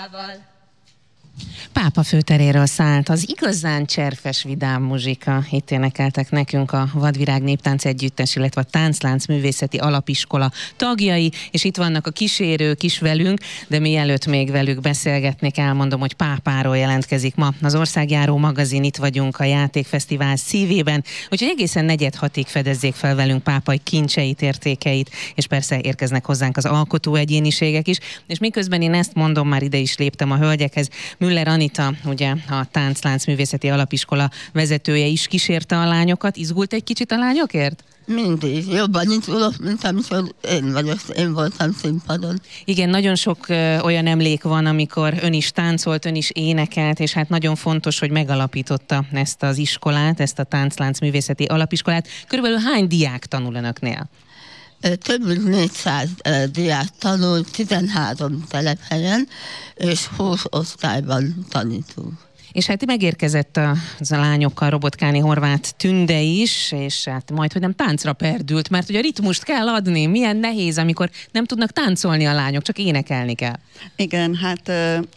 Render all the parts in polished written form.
muzsikával. Pápa főteréről szállt az igazán cserfes, vidám muzsika. Itt énekeltek nekünk a Vadvirág Néptánc Együttes, illetve a Tánclánc Művészeti Alapiskola tagjai, és itt vannak a kísérők is velünk, de mielőtt még velük beszélgetnék, elmondom, hogy Pápáról jelentkezik ma az Országjáró magazin, itt vagyunk a Játékfesztivál szívében, úgyhogy egészen 4-6-ig fedezzék fel velünk Pápa kincseit, értékeit, és persze érkeznek hozzánk az alkotó egyéniségek is, és miközben én ezt mondom, már ide is léptem a hölgyekhez, Müller Anita, ugye a Tánclánc Művészeti Alapiskola vezetője is kísérte a lányokat. Izgult egy kicsit a lányokért? Mindig. Jobban izgulok, mint amikor én voltam színpadon. Igen, nagyon sok olyan emlék van, amikor ön is táncolt, ön is énekelt, és hát nagyon fontos, hogy megalapította ezt az iskolát, ezt a Tánclánc Művészeti Alapiskolát. Körülbelül hány diák tanul önöknél? Több mint 400 diák tanul, 13 telephelyen, és 20 osztályban tanítunk. És hát megérkezett a lányokkal Robotkáni Horváth Tünde is, és hát majdhogy nem táncra perdült, mert ugye a ritmust kell adni. Milyen nehéz, amikor nem tudnak táncolni a lányok, csak énekelni kell. Igen, hát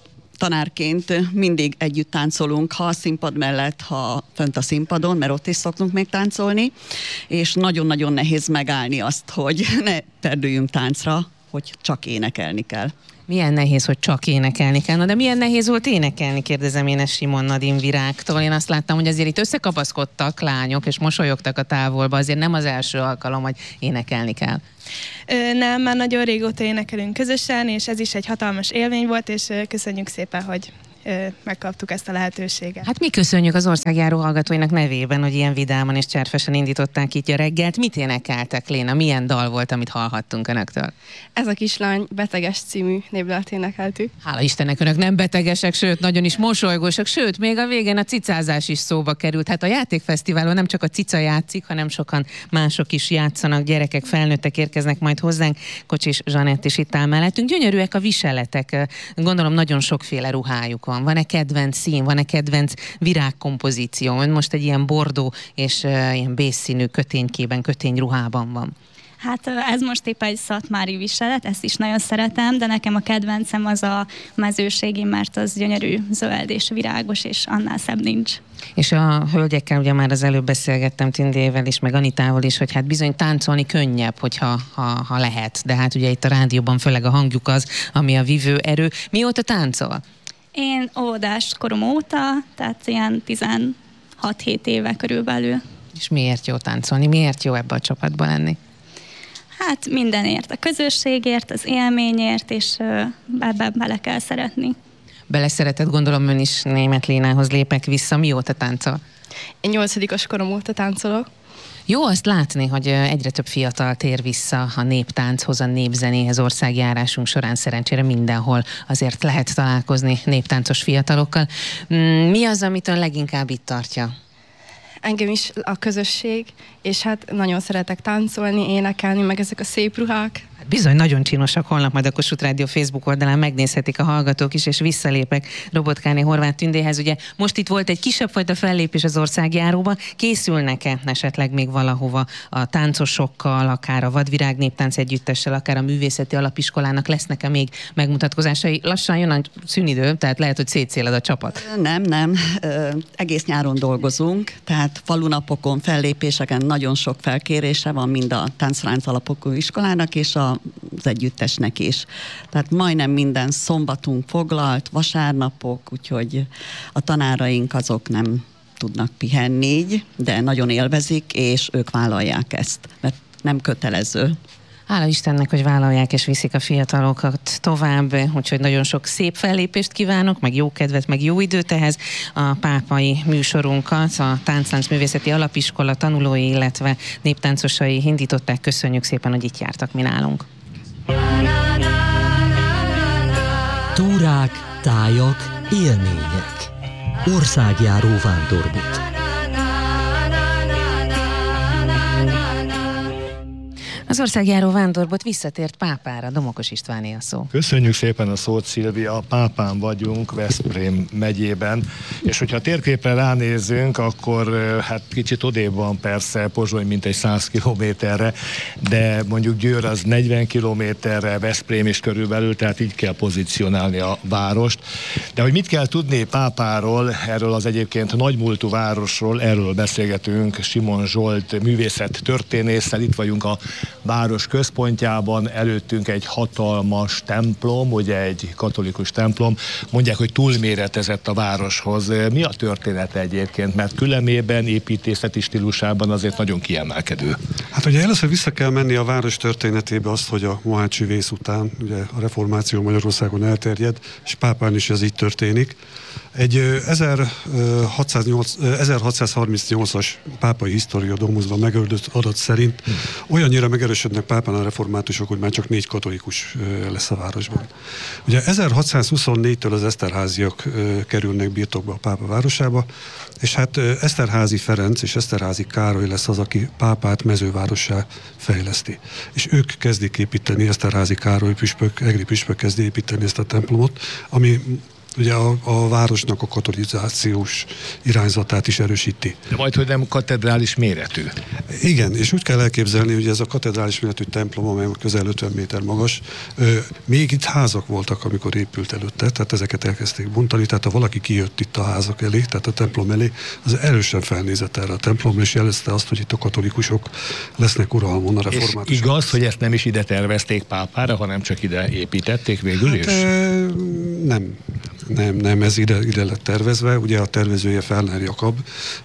tanárként mindig együtt táncolunk, ha a színpad mellett, ha fönt a színpadon, mert ott is szoktunk még táncolni, és nagyon-nagyon nehéz megállni azt, hogy ne perdüljünk táncra, hogy csak énekelni kell. Milyen nehéz, hogy csak énekelni kell. Na, de milyen nehéz volt énekelni, kérdezem én ezt Simon Nadin Virágtól. Én azt láttam, hogy azért itt összekapaszkodtak lányok, és mosolyogtak a távolba. Azért nem az első alkalom, hogy énekelni kell. Nem, már nagyon régóta énekelünk közösen, és ez is egy hatalmas élmény volt, és köszönjük szépen, hogy megkaptuk ezt a lehetőséget. Hát mi köszönjük az Országjáró hallgatóinak nevében, hogy ilyen vidáman és cserfesen indították itt a reggelt. Mit énekeltek, Léna? Milyen dal volt, amit hallhattunk önöktől? Ez a kislány Beteges című népdalt énekeltük. Hála Istennek, önök nem betegesek, sőt, nagyon is mosolygósak, sőt, még a végén a cicázás is szóba került. Hát a Játékfesztiválon nem csak a cica játszik, hanem sokan mások is játszanak, gyerekek, felnőttek érkeznek majd hozzánk. Kocsis Zsanett is itt áll mellettünk. Gyönyörűek a viseletek, gondolom nagyon sokféle ruhájuk van. Van-e kedvenc szín, van-e kedvenc virágkompozíció? Ön most egy ilyen bordó és ilyen bészszínű köténykében, kötényruhában van. Hát ez most éppen egy szatmári viselet, ezt is nagyon szeretem, de nekem a kedvencem az a mezőségi, mert az gyönyörű, zöld és virágos, és annál szebb nincs. És a hölgyekkel ugye már az előbb beszélgettem Tindével is, meg Anitával is, hogy hát bizony táncolni könnyebb, hogyha ha lehet, de hát ugye itt a rádióban főleg a hangjuk az, ami a vívő erő. Mióta táncol? Én óvodás korom óta, tehát ilyen 16-7 éve körülbelül. És miért jó táncolni? Miért jó ebbe a csapatba lenni? Hát mindenért, a közösségért, az élményért, és ebbe bele kell szeretni. Beleszeretett, gondolom ön is Németh Lénához lépek vissza. Mióta táncol? Én 8-as korom óta táncolok. Jó azt látni, hogy egyre több fiatal tér vissza a néptánchoz, a népzenéhez. Országjárásunk során szerencsére mindenhol azért lehet találkozni néptáncos fiatalokkal. Mi az, amit ön leginkább itt tartja? Engem is a közösség, és hát nagyon szeretek táncolni, énekelni, meg ezek a szép ruhák. Bizony, nagyon csinosak, holnap majd a Kossuth Rádió Facebook oldalán megnézhetik a hallgatók is, és visszalépek Robotkáni Horváth Tündéhez. Ugye most itt volt egy kisebb fajta fellépés az Országjáróba. Készülnek-e esetleg még valahova a táncosokkal, akár a Vadvirág Néptánc Együttessel, akár a Művészeti Alapiskolának lesznek-e még megmutatkozásai? Lassan jön a szünidő, tehát lehet, hogy szétszéled a csapat. Nem. Egész nyáron dolgozunk, tehát falunapokon, fellépéseken nagyon sok felkérése van mind a Tánclánc Alapokú Iskolának és az együttesnek is. Tehát majdnem minden szombatunk foglalt, vasárnapok, úgyhogy a tanáraink azok nem tudnak pihenni, de nagyon élvezik, és ők vállalják ezt, mert nem kötelező. Hála Istennek, hogy vállalják és viszik a fiatalokat tovább, úgyhogy nagyon sok szép fellépést kívánok, meg jó kedvet, meg jó időt ehhez. A pápai műsorunkat a Tánclánc Művészeti Alapiskola tanulói, illetve néptáncosai indították. Köszönjük szépen, hogy itt jártak mi nálunk. Túrák, tájak, élmények. Országjáró vándorbolt. Az országjáró vándorbolt visszatért Pápára. Domokos Istváné a szó. Köszönjük szépen a szót, Szilvia. Pápán vagyunk, Veszprém megyében, és hogyha a térképre ránézünk, akkor hát kicsit odébb van persze Pozsony mintegy 100 kilométerre, de mondjuk Győr az 40 kilométerre, Veszprém is körülbelül, tehát így kell pozícionálni a várost. De hogy mit kell tudni Pápáról, erről az egyébként nagymúltú városról, erről beszélgetünk Simon Zsolt művészettörténésszel. Itt vagyunk a város központjában, előttünk egy hatalmas templom, ugye egy katolikus templom. Mondják, hogy túlméretezett a városhoz. Mi a története egyébként? Mert különében, építészeti stílusában azért nagyon kiemelkedő. Hát ugye először vissza kell menni a város történetébe azt, hogy a mohácsi vész után ugye a reformáció Magyarországon elterjed, és Pápán is ez így történik. Egy 1638-as pápai historiadomusban megőrzött adat szerint olyannyira megerősödnek Pápán a reformátusok, hogy már csak 4 katolikus lesz a városban. Ugye 1624-től az Eszterháziak kerülnek birtokba a Pápa városába, és hát Eszterházi Ferenc és Eszterházi Károly lesz az, aki Pápát mezővárossá fejleszti. És ők kezdik építeni, Eszterházi Károly püspök, egri püspök kezdi építeni ezt a templomot, ami ugye a városnak a katolizációs irányzatát is erősíti. De majd, hogy nem katedrális méretű. Igen, és úgy kell elképzelni, hogy ez a katedrális méretű templom, amely közel 50 méter magas, még itt házak voltak, amikor épült előtte, tehát ezeket elkezdték bontani, tehát ha valaki kijött itt a házak elé, tehát a templom elé, az erősen felnézett erre a templomra, és jelezte azt, hogy itt a katolikusok lesznek uralmon, a reformátusok. És igaz, hogy ezt nem is ide tervezték Pápára, hanem csak ide építették végül is? Nem, ez ide lett tervezve. Ugye a tervezője Fellner Jakab,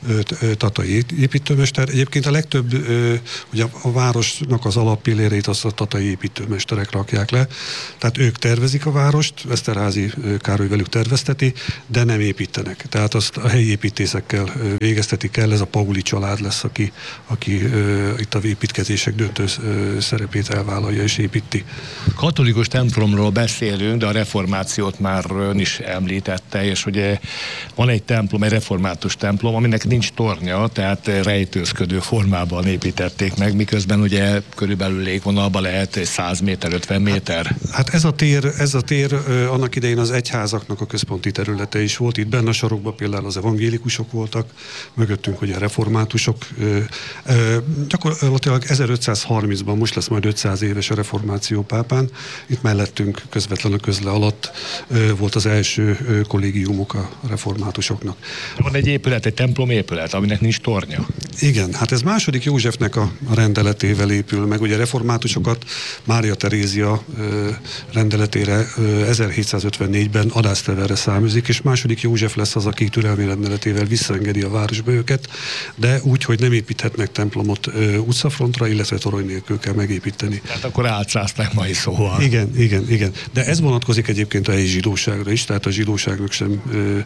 tatai építőmester. Egyébként a legtöbb, ugye a városnak az alappillérét azt a tatai építőmesterek rakják le. Tehát ők tervezik a várost, Eszterházi Károly velük tervezteti, de nem építenek. Tehát azt a helyi építészekkel végeztetik el, ez a Pauli család lesz, aki itt a építkezések döntő szerepét elvállalja és építi. Katolikus templomról beszélünk, de a reformációt már ön is említette, és ugye van egy templom, egy református templom, aminek nincs tornya, tehát rejtőzködő formában építették meg, miközben ugye körülbelül légvonalban lehet 100 méter, 50 méter. Hát ez a tér annak idején az egyházaknak a központi területe is volt. Itt benne a sarokban például az evangélikusok voltak, mögöttünk ugye a reformátusok. Gyakorlatilag 1530-ban, most lesz majd 500 éves a reformáció Pápán, itt mellettünk közvetlen a közle alatt volt az első kollégiumok a reformátusoknak. Van egy épület, egy templom épület, aminek nincs tornya. Igen, hát ez második Józsefnek a rendeletével épül meg. Ugye reformátusokat Mária Terézia rendeletére 1754-ben Adászteverre száműzik, és második József lesz az, aki türelmi rendeletével visszaengedi a városba őket, de úgy, hogy nem építhetnek templomot utcafrontra, illetve torony nélkül kell megépíteni. Tehát akkor álcázták mai szóval. Igen. De ez vonatkozik egyébként a helyi zsidóságra is, tehát a zsidóságnak sem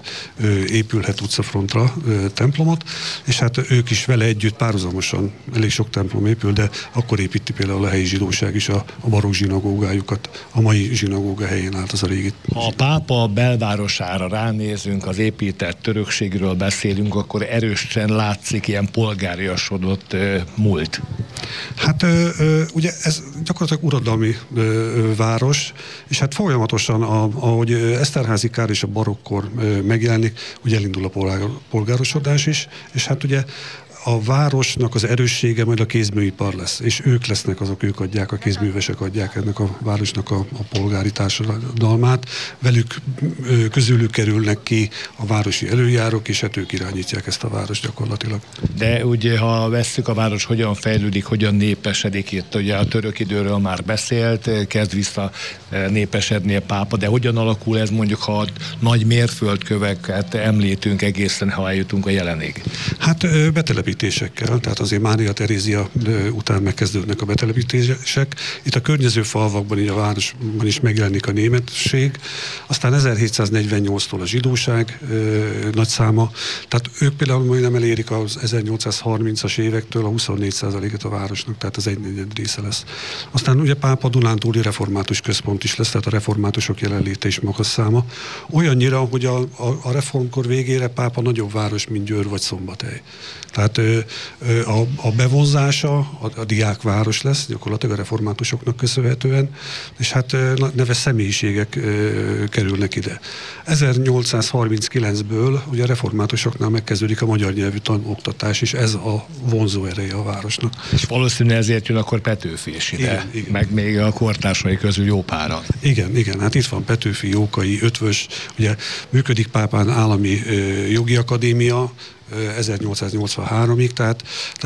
épülhet utcafrontra templomot, és hát ők is vele együtt párhuzamosan elég sok templom épül, de akkor építi például a helyi zsidóság is a barokk zsinagógájukat. A mai zsinagóga helyén állt az a régi. Ha a pápa belvárosára ránézünk, az épített törökségről beszélünk, akkor erősen látszik ilyen polgáriasodott múlt. Hát ugye ez gyakorlatilag uradalmi város, és hát folyamatosan, ahogy Eszterházi Károly és a barokkor megjelenik, ugye elindul a polgárosodás is, és hát ugye a városnak az erőssége majd a kézműipar lesz, és ők lesznek azok, ők adják, a kézművesek adják ennek a városnak a polgári társadalmát. Velük közülük kerülnek ki a városi előjárók, és hát ők irányítják ezt a várost gyakorlatilag. De ugye, ha vesszük a város, hogyan fejlődik, hogyan népesedik itt, ugye a török időről már beszélt, kezd vissza népesedni a pápa, de hogyan alakul ez mondjuk, ha nagy mérföldköveket említünk egészen, ha eljutunk a jelenig? Hát betelepítésekkel, tehát azért Mária Terézia után megkezdődnek a betelepítések. Itt a környező falvakban, így a városban is megjelenik a németség, aztán 1748-tól a zsidóság nagy száma, tehát ők például majd nem elérik az 1830-as évektől a 24%-et a városnak, tehát az 1/4 része lesz. Aztán ugye Pápa Dunántúli református központ is lesz, tehát a reformátusok jelenléte is magas száma. Olyannyira, hogy a reformkor végére Pápa nagyobb város, mint Győr vagy Szombathely. Tehát Tehát a bevonzása a diákváros lesz, gyakorlatilag a reformátusoknak köszönhetően, és hát neves személyiségek kerülnek ide. 1839-ből ugye a reformátusoknál megkezdődik a magyar nyelvű tanoktatás, és ez a vonzó ereje a városnak. És valószínűleg ezért jön akkor Petőfi is ide, igen. Meg még a kortársai közül jó páran. Igen, hát itt van Petőfi, Jókai, Ötvös, ugye működik Pápán állami jogi akadémia, 1883-ig, tehát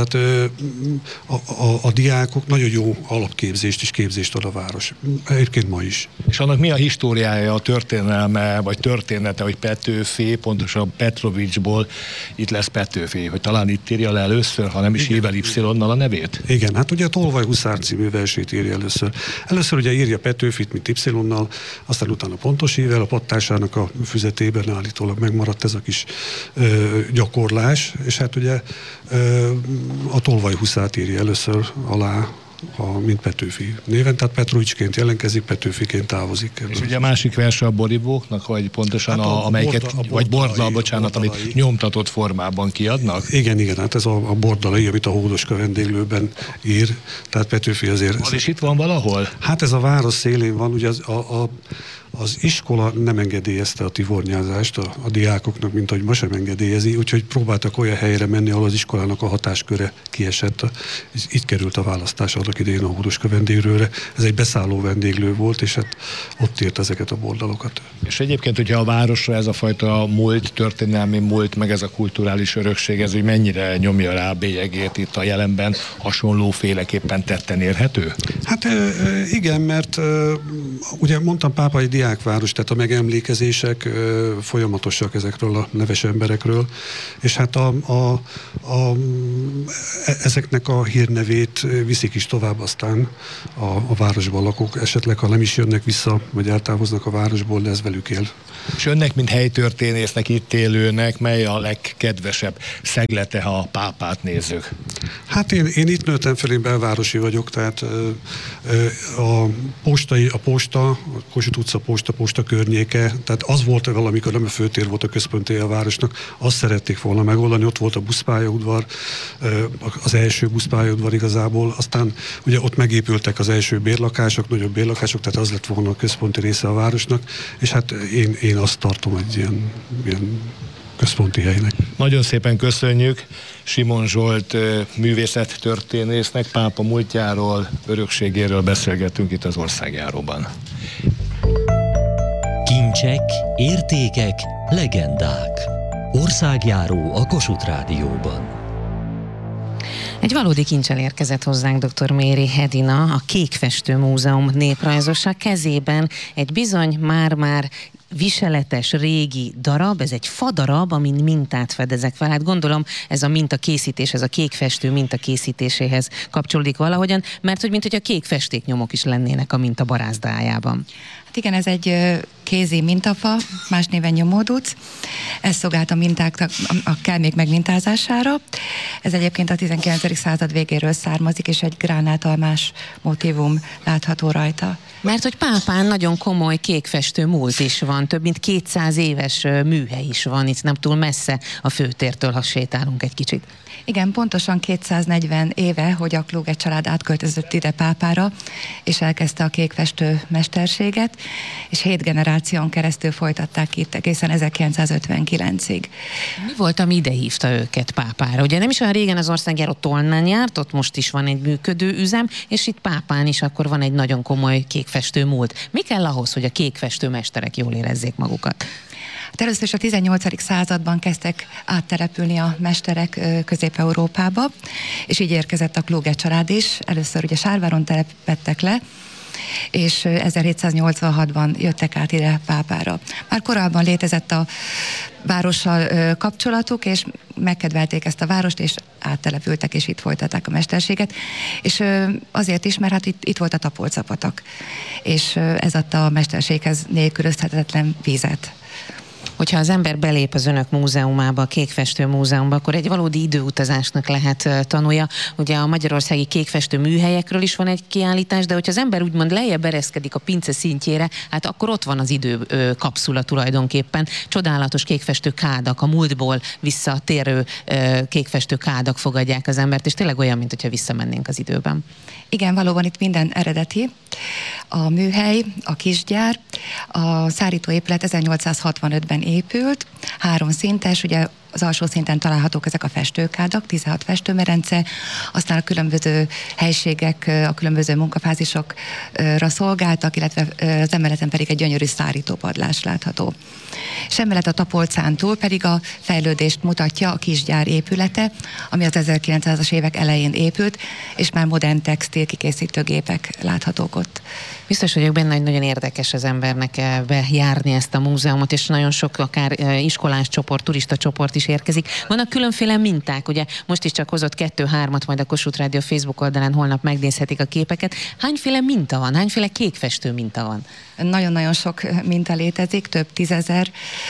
a diákok nagyon jó alapképzést és képzést ad a város. Egyébként ma is. És annak mi a históriája, a történelme, vagy története, hogy Petőfi, pontosan Petrovicsból itt lesz Petőfi, hogy talán itt írja le először, ha nem is hível Y-nal a nevét? Igen, hát ugye a Tolvaj Huszár című versét írja először. Először ugye írja Petőfit, mint Y-nal, aztán utána pontos hível, a pattársának a füzetében állítólag megmaradt ez a kis gyakorlás, és hát ugye a Tolvaj Huszárt írja először alá, mint Petőfi néven, tehát Petrovicsként jelentkezik, Petőfiként távozik. És ugye a másik verse a Borivóknak, vagy pontosan hát amelyiket, vagy Bordala, bocsánat, amit nyomtatott formában kiadnak? Igen, hát ez a Bordalai, amit a Hódoska vendéglőben ír, tehát Petőfi azért... Az is itt van valahol? Hát ez a város szélén van, ugye az iskola nem engedélyezte a tivornyázást a diákoknak, mint ahogy ma sem engedélyezi, úgyhogy próbáltak olyan helyre menni, ahol az iskolának a hatásköre kiesett. Itt került a választás annak idején a Hódoska vendéglőre. Ez egy beszálló vendéglő volt, és hát ott írt ezeket a bordalokat. És egyébként, hogyha a városra ez a fajta múlt, történelmi múlt, meg ez a kulturális örökség, ez úgy mennyire nyomja rá a bélyegét itt a jelenben, hasonlóféleképpen tetten érhető? Hát igen, mert ugye mondtam, Pápa egy diákváros, tehát a megemlékezések folyamatosak ezekről a neves emberekről, és hát ezeknek a hírnevét viszik is tovább aztán a városban lakók, esetleg ha nem is jönnek vissza, vagy eltávoznak a városból, de ez velük él. És önnek, mint helytörténésznek, itt élőnek, mely a legkedvesebb szeglete, ha a Pápát nézzük? Hát én itt nőttem fel, én belvárosi vagyok, tehát a posta, Kossuth utca posta környéke, tehát az volt valamikor, nem a főtér volt a központja a városnak, azt szerették volna megoldani, ott volt a buszpályaudvar, az első buszpályaudvar igazából, aztán ugye ott megépültek az első bérlakások, nagyobb bérlakások, tehát az lett volna a központi része a városnak, és hát én azt tartom egy ilyen központi helynek. Nagyon szépen köszönjük Simon Zsolt művészettörténésznek, Pápa múltjáról, örökségéről beszélgettünk itt az Országjáróban. Kincsek, értékek, legendák. Országjáró a Kossuth Rádióban. Egy valódi kincsel érkezett hozzánk dr. Méri Edina, a Kékfestő Múzeum néprajzosa, kezében egy bizony már viseletes régi darab, ez egy fadarab, amin mintát fedezek fel. Hát gondolom ez a mintakészítés, ez a kékfestő mintakészítéséhez kapcsolódik valahogyan, mert hogy mint hogy a kék festéknyomok is lennének a minta barázdájában. Hát igen, ez egy kézi mintafa, más néven nyomóduc. Ez szolgált a mintáknak a kelmék megmintázására. Ez egyébként a 19. század végéről származik, és egy gránátalmás motívum látható rajta. Mert hogy Pápán nagyon komoly kékfestő múlt is van, több mint 200 éves műhely is van, itt nem túl messze a főtértől, ha sétálunk egy kicsit. Igen, pontosan 240 éve, hogy a Kluge család átköltözött ide Pápára, és elkezdte a kékfestő mesterséget, és 7 generáción keresztül folytatták itt egészen 1959-ig. Mi volt, ami ide hívta őket Pápára? Ugye nem is olyan régen az Országjáró Tolnán járt, ott most is van egy működő üzem, és itt Pápán is akkor van egy nagyon komoly kékfestő múlt. Mi kell ahhoz, hogy a kékfestő mesterek jól érezzék magukat? Hát először is a 18. században kezdtek áttelepülni a mesterek Közép-Európába, és így érkezett a Kluge család is. Először ugye Sárváron telepedtek le, és 1786-ban jöttek át ide Pápára. Már korábban létezett a várossal kapcsolatuk, és megkedvelték ezt a várost, és áttelepültek, és itt folytatták a mesterséget. És azért is, mert hát itt volt a Tapolca-patak, és ez adta a mesterséghez nélkülözhetetlen vízet. Hogyha az ember belép az Önök múzeumába, a Kékfestő Múzeumba, akkor egy valódi időutazásnak lehet tanulja. Ugye a magyarországi kékfestő műhelyekről is van egy kiállítás, de hogyha az ember úgymond lejjebb ereszkedik a pince szintjére, hát akkor ott van az idő kapszula tulajdonképpen. Csodálatos kékfestő kádak, a múltból visszatérő kékfestő kádak fogadják az embert, és tényleg olyan, mint hogyha visszamennénk az időben. Igen, valóban itt minden eredeti. A műhely, a kisgyár, a szárítóépület 1865-ben épült, 3 szintes, ugye az alsó szinten találhatók ezek a festőkádak, 16 festőmerence, aztán a különböző helységek, a különböző munkafázisokra szolgáltak, illetve az emeleten pedig egy gyönyörű szárítópadlás látható. És emellett a tapolcán túl pedig a fejlődést mutatja a kisgyár épülete, ami az 1900-as évek elején épült, és már modern textil kikészítő gépek láthatók ott. Biztos vagyok benne, hogy nagyon érdekes az embernek bejárni ezt a múzeumot, és nagyon sok akár iskolás csoport, turista csoport is érkezik. Vannak különféle minták, ugye most is csak hozott 2-3-at, majd a Kossuth Rádió Facebook oldalán holnap megnézhetik a képeket. Hányféle minta van? Hányféle kékfestő minta van? Nagyon-nagyon sok minta létezik, több 10.000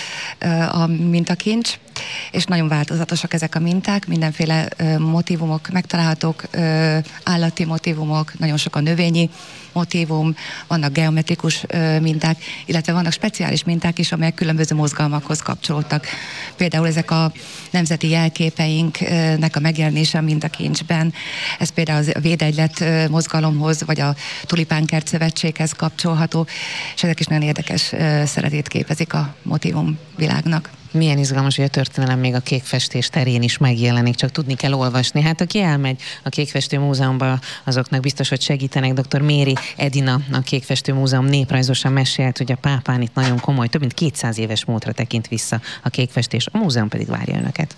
a mintakincs, és nagyon változatosak ezek a minták, mindenféle motívumok megtalálhatók, állati motívumok, nagyon sok a növényi motívum, vannak geometrikus minták, illetve vannak speciális minták is, amelyek különböző mozgalmakhoz kapcsolódtak. Például ezek a nemzeti jelképeinknek a megjelenése a mintakincsben, ez például a Védegylet mozgalomhoz, vagy a Tulipánkert Szövetséghez kapcsolható, és ezek is nagyon érdekes szeretét képezik a motívum világnak. Milyen izgalmas, hogy a történelem még a kékfestés terén is megjelenik, csak tudni kell olvasni. Hát aki elmegy a Kékfestő Múzeumba, azoknak biztos, hogy segítenek. Dr. Méri Edina, a Kékfestő Múzeum néprajzosan mesélt, hogy a pápán itt nagyon komoly, több mint 200 éves múltra tekint vissza a kékfestés, a múzeum pedig várja Önöket.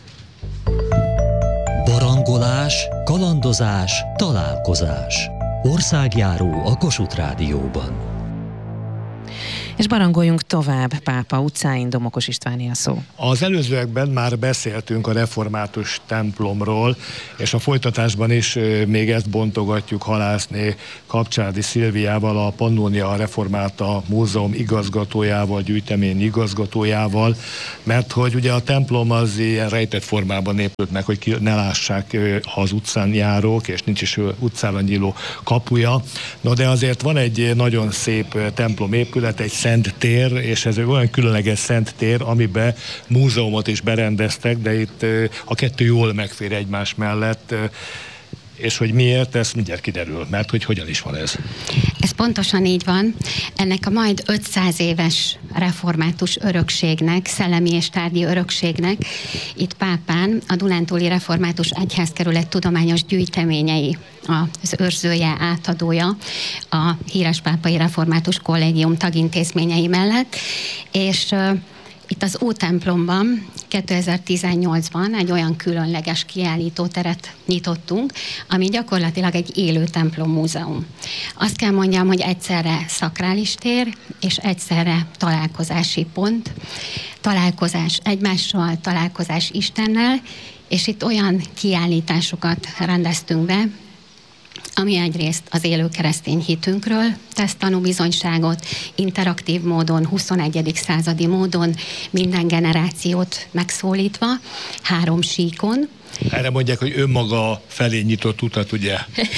Barangolás, kalandozás, találkozás. Országjáró a Kossuth Rádióban. És barangoljunk tovább Pápa utcáin, Domokos Istváné a szó. Az előzőekben már beszéltünk a református templomról, és a folytatásban is még ezt bontogatjuk Halászné Kapcsádi Szilviával, a Pannonia Reformáta Múzeum igazgatójával, gyűjtemény igazgatójával, mert hogy ugye a templom az ilyen rejtett formában épült meg, hogy ne lássák, ha az utcán járók, és nincs is utcára nyíló kapuja. No, de azért van egy nagyon szép templomépület, egy szent tér, és ez egy olyan különleges szent tér, amiben múzeumot is berendeztek, de itt a kettő jól megfér egymás mellett, és hogy miért, ez mindjárt kiderül, mert hogy hogyan is van ez. Ez pontosan így van. Ennek a majd 500 éves református örökségnek, szellemi és tárgyi örökségnek itt Pápán a Dunántúli Református Egyházkerület tudományos gyűjteményei az őrzője, átadója a híres Pápai Református Kollégium tagintézményei mellett, és itt az Ótemplomban 2018-ban egy olyan különleges kiállítóteret nyitottunk, ami gyakorlatilag egy élő templommúzeum. Azt kell mondjam, hogy egyszerre szakrális tér, és egyszerre találkozási pont, találkozás egymással, találkozás Istennel, és itt olyan kiállításokat rendeztünk be, ami egyrészt az élő keresztény hitünkről tesz tanúbizonyságot, interaktív módon, 21. századi módon, minden generációt megszólítva, 3 síkon. Erre mondják, hogy önmaga felé nyitott utat, ugye?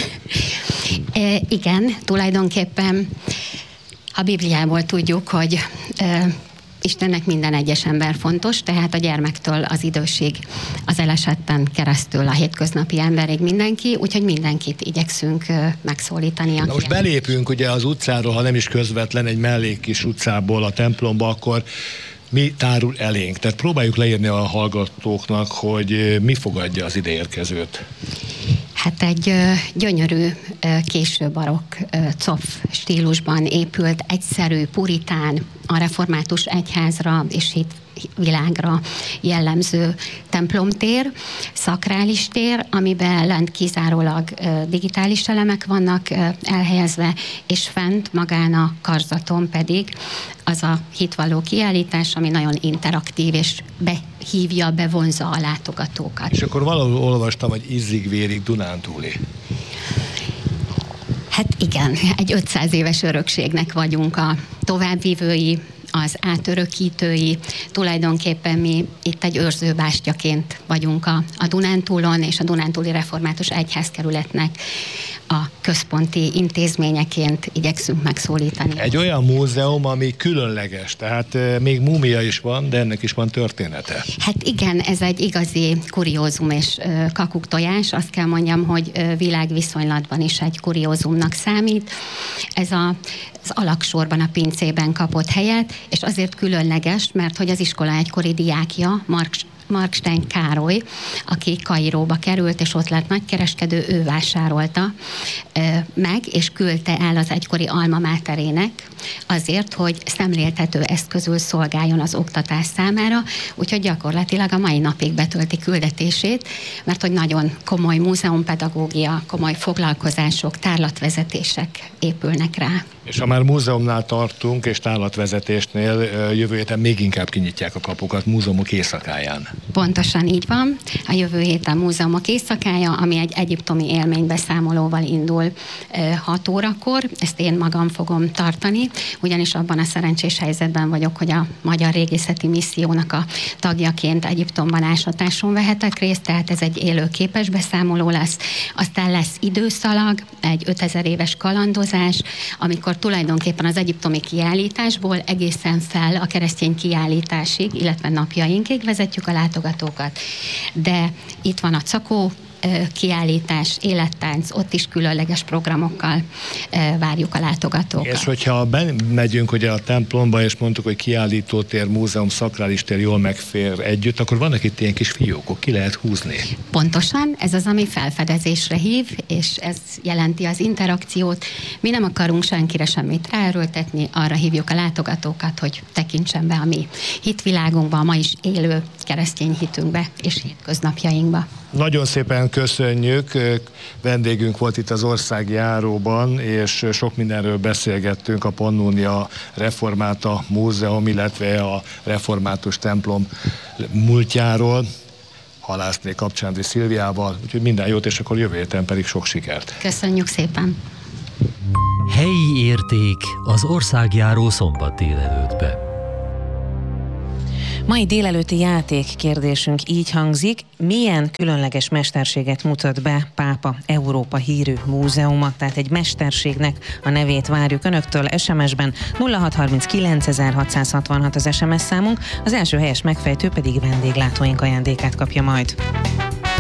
Igen, tulajdonképpen a Bibliából tudjuk, hogy Istennek minden egyes ember fontos, tehát a gyermektől az idősig, az elesetten keresztül a hétköznapi emberig mindenki, úgyhogy mindenkit igyekszünk megszólítani. Na most belépünk ugye az utcáról, ha nem is közvetlen, egy mellék kis utcából a templomba, akkor mi tárul elénk? Tehát próbáljuk leírni a hallgatóknak, hogy mi fogadja az ideérkezőt. Hát egy gyönyörű, késő barokk cof stílusban épült, egyszerű, puritán, a református egyházra és hitvilágra jellemző templomtér, szakrális tér, amiben lent kizárólag digitális elemek vannak elhelyezve, és fent magán a karzaton pedig az a hitvalló kiállítás, ami nagyon interaktív, és bevonza a látogatókat. És akkor valahol olvastam, hogy izzig-vérig dunántúli. Hát igen, egy 500 éves örökségnek vagyunk a továbbvívői, az átörökítői, tulajdonképpen mi itt egy őrzőbástyaként vagyunk a Dunántúlon, és a Dunántúli Református Egyházkerületnek a központi intézményeként igyekszünk megszólítani. Egy olyan múzeum, ami különleges, tehát még múmia is van, de ennek is van története. Hát igen, ez egy igazi kuriózum és kakuktojás. Azt kell mondjam, hogy világviszonylatban is egy kuriózumnak számít. Ez az alagsorban, a pincében kapott helyet, és azért különleges, mert hogy az iskola egykori diákja, Markstein Károly, aki Kairóba került, és ott lett nagykereskedő, ő vásárolta meg, és küldte el az egykori alma máterének azért, hogy szemléltető eszközül szolgáljon az oktatás számára, úgyhogy gyakorlatilag a mai napig betölti küldetését, mert hogy nagyon komoly múzeumpedagógia, komoly foglalkozások, tárlatvezetések épülnek rá. És ha már múzeumnál tartunk, és tárlatvezetésnél jövő héten még inkább kinyitják a kapukat múzeumok éjszakáján. Pontosan így van. A jövő héten múzeumok éjszakája, ami egy egyiptomi élménybeszámolóval indul 6 órakor. Ezt én magam fogom tartani, ugyanis abban a szerencsés helyzetben vagyok, hogy a Magyar Régészeti Missziónak a tagjaként Egyiptomban ásatáson vehetek részt, tehát ez egy élő képes beszámoló lesz. Aztán lesz időszalag, egy 5000 éves kalandozás, amikor tulajdonképpen az egyiptomi kiállításból egészen fel a keresztény kiállításig, illetve napjainkig vezetjük a látogatókat. De itt van a Cakó kiállítás, élettánc, ott is különleges programokkal várjuk a látogatókat. És hogyha megyünk ugye a templomba, és mondtuk, hogy kiállítótér, múzeum, szakrális tér jól megfér együtt, akkor vannak itt ilyen kis fiókok, ki lehet húzni? Pontosan, ez az, ami felfedezésre hív, és ez jelenti az interakciót. Mi nem akarunk senkire semmit ráerőltetni, arra hívjuk a látogatókat, hogy tekintsen be a mi hitvilágunkba, a ma is élő keresztény hitünkbe és hétköznapjainkba. Nagyon szépen köszönjük, vendégünk volt itt az Országjáróban, és sok mindenről beszélgettünk, a Pannonia Reformata Múzeum, illetve a Református templom múltjáról, Halászné Kapcsándri Szilviával, úgyhogy minden jót, és akkor jövő héten pedig sok sikert. Köszönjük szépen! Helyi érték az Országjáró szombat délelőttbe. Mai délelőtti játékkérdésünk így hangzik: milyen különleges mesterséget mutat be Pápa Európa hírű múzeuma? Tehát egy mesterségnek a nevét várjuk önöktől SMS-ben. 0639 666 az SMS számunk, az első helyes megfejtő pedig vendéglátóink ajándékát kapja majd.